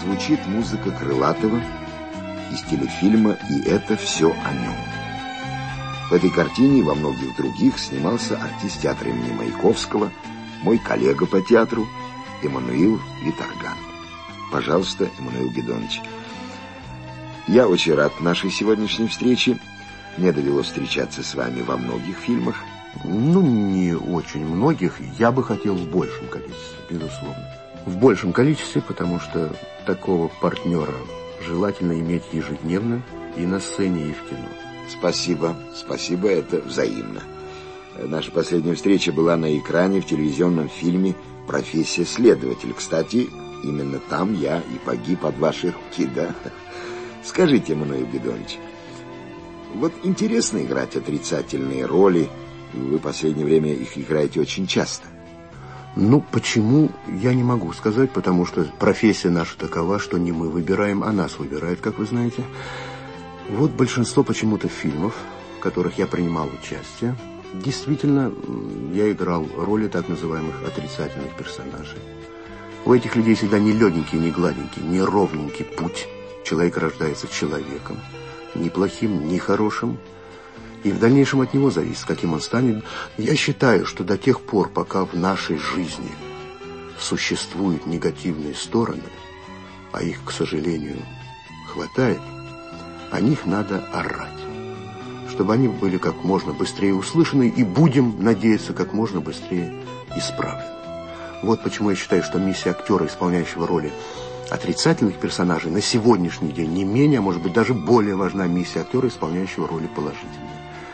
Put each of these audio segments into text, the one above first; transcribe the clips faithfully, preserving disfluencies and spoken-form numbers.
звучит музыка Крылатова из телефильма «И это все о нем». В этой картине и во многих других снимался артист театра имени Маяковского, мой коллега по театру Эммануил Виторган. Пожалуйста, Эммануил Гедонович. Я очень рад нашей сегодняшней встрече. Мне довелось встречаться с вами во многих фильмах. Ну, не очень многих. Я бы хотел в большем количестве, безусловно. В большем количестве, потому что такого партнера желательно иметь ежедневно и на сцене, и в кино. Спасибо, спасибо, это взаимно. Наша последняя встреча была на экране в телевизионном фильме «Профессия следователь». Кстати, именно там я и погиб от вашей руки, да? Скажите, Эммануил Гедонович, вот интересно играть отрицательные роли, вы в последнее время их играете очень часто. Ну, почему, я не могу сказать, потому что профессия наша такова, что не мы выбираем, а нас выбирает, как вы знаете. Вот большинство почему-то фильмов, в которых я принимал участие, действительно, я играл роли так называемых отрицательных персонажей. У этих людей всегда не легенький, не гладенький, не ровненький путь. Человек рождается человеком, ни плохим, ни хорошим. И в дальнейшем от него зависит, каким он станет. Я считаю, что до тех пор, пока в нашей жизни существуют негативные стороны, а их, к сожалению, хватает, о них надо орать, чтобы они были как можно быстрее услышаны и, будем надеяться, как можно быстрее исправлены. Вот почему я считаю, что миссия актера, исполняющего роли отрицательных персонажей, на сегодняшний день не менее, а может быть даже более важна миссия актера, исполняющего роли положительные.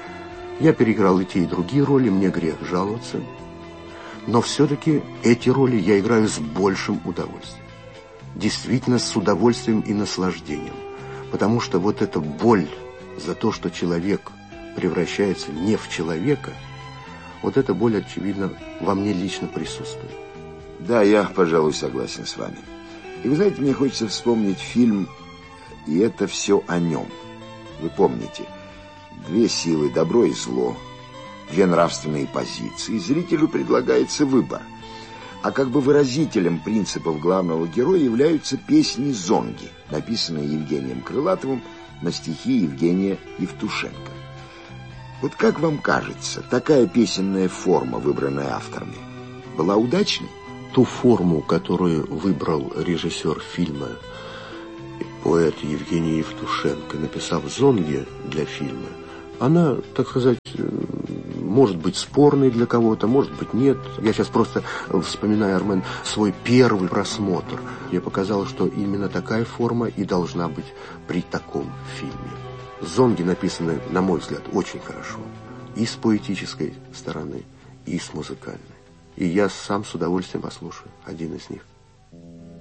Я переиграл и те, и другие роли, мне грех жаловаться, но все-таки эти роли я играю с большим удовольствием. Действительно, с удовольствием и наслаждением. Потому что вот эта боль за то, что человек превращается не в человека, вот эта боль, очевидно, во мне лично присутствует. Да, я, пожалуй, согласен с вами. И вы знаете, мне хочется вспомнить фильм «И это все о нем». Вы помните, две силы, добро и зло, две нравственные позиции. Зрителю предлагается выбор. А как бы выразителем принципов главного героя являются песни «Зонги», написанные Евгением Крылатовым на стихи Евгения Евтушенко. Вот как вам кажется, такая песенная форма, выбранная авторами, была удачной? Ту форму, которую выбрал режиссер фильма, поэт Евгений Евтушенко, написав «Зонги» для фильма, она, так сказать, может быть спорной для кого-то, может быть нет. Я сейчас просто вспоминаю, Армен, свой первый просмотр. Мне показалось, что именно такая форма и должна быть при таком фильме. «Зонги» написаны, на мой взгляд, очень хорошо. И с поэтической стороны, и с музыкальной. И я сам с удовольствием послушаю один из них.